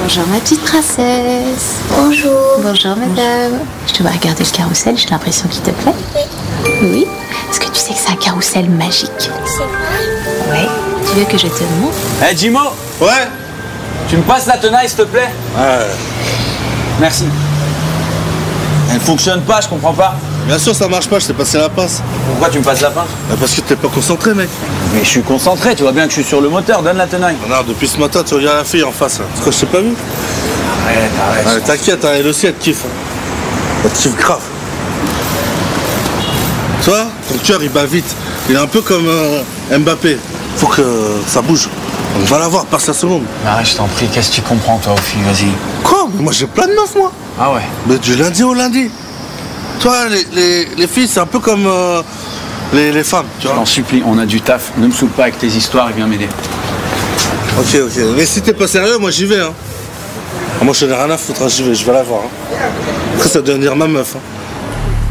Bonjour ma petite princesse. Bonjour. Bonjour madame. Je te vois regarder le carrousel, j'ai l'impression qu'il te plaît. Oui. Est-ce que tu sais que c'est un carrousel magique? C'est vrai? Oui. Tu veux que je te montre? Eh Jimo. Ouais. Tu me passes la tenaille s'il te plaît? Ouais. Merci. Elle fonctionne pas, je comprends pas. Bien sûr, ça marche pas, je t'ai passé la passe. Pourquoi tu me passes la pince? Bah parce que t'es pas concentré, mec. Mais je suis concentré, tu vois bien que je suis sur le moteur, donne la tenaille. Non, depuis ce matin, tu regardes la fille en face. Là. C'est quoi, je t'ai pas vu? Arrête. Allez, t'inquiète, elle aussi, elle te kiffe. Elle te kiffe grave. Tu vois, ton cœur, il bat vite. Il est un peu comme Mbappé. Faut que ça bouge. On va la voir, passe la seconde. Arrête, je t'en prie, qu'est-ce que tu comprends toi aux filles, vas-y. Quoi? Mais moi, j'ai plein de meufs, moi. Ah ouais? Mais du lundi au lundi. Toi, les filles, c'est un peu comme les femmes, tu Je vois. t'en supplie, on a du taf, ne me saoule pas avec tes histoires et viens m'aider. Ok. Mais si t'es pas sérieux, moi j'y vais. Hein. Moi, je n'ai rien à foutre, hein, j'y vais, je vais la voir. Hein. Après, ça doit devenir ma meuf. Hein.